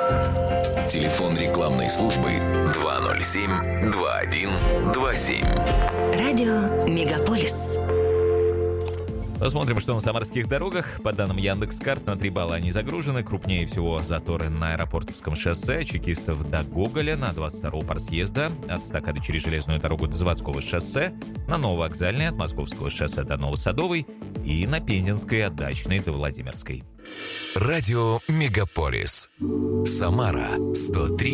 Телефон рекламной службы 207-2127. Радио Мегаполис. Посмотрим, что на самарских дорогах. По данным Яндекс.Карт, на 3 балла они загружены. Крупнее всего заторы на Аэропортовском шоссе, Чекистов до Гоголя, на 22-го парсъезда, от эстакады через железную дорогу до Заводского шоссе, на Нововокзальной, от Московского шоссе до Новосадовой и на Пензенской, от Дачной до Владимирской. Радио Мегаполис. Самара 103,7.